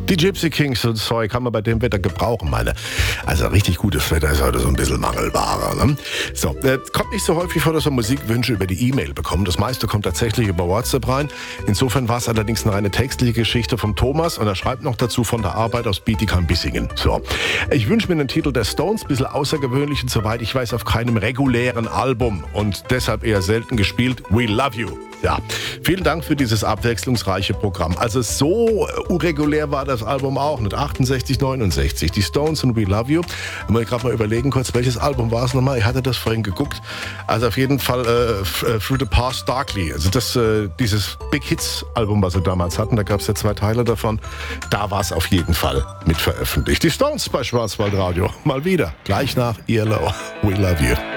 Die Gypsy Kings und Zeug kann man bei dem Wetter gebrauchen, meine. Also richtig gutes Wetter ist heute so ein bisschen Mangelware. Ne? So, kommt nicht so häufig vor, dass wir Musikwünsche über die E-Mail bekommen. Das meiste kommt tatsächlich über WhatsApp rein. Insofern war es allerdings eine reine textliche Geschichte vom Thomas und er schreibt noch dazu von der Arbeit aus Bietigheim-Bissingen. So, ich wünsche mir den Titel der Stones, ein bisschen außergewöhnlich und soweit ich weiß auf keinem regulären Album und deshalb eher selten gespielt. We Love You. Ja, vielen Dank für dieses abwechslungsreiche Programm. Also so irregulär war das Album auch nicht. 68, 69, die Stones und We Love You. Ich muss gerade mal überlegen kurz, welches Album war es nochmal? Ich hatte das vorhin geguckt. Also auf jeden Fall Through the Past Darkly. Also das, dieses Big Hits Album, was sie damals hatten, da gab es ja 2 Teile davon. Da war es auf jeden Fall mit veröffentlicht. Die Stones bei Schwarzwaldradio. Mal wieder. Gleich nach ELO. We Love You.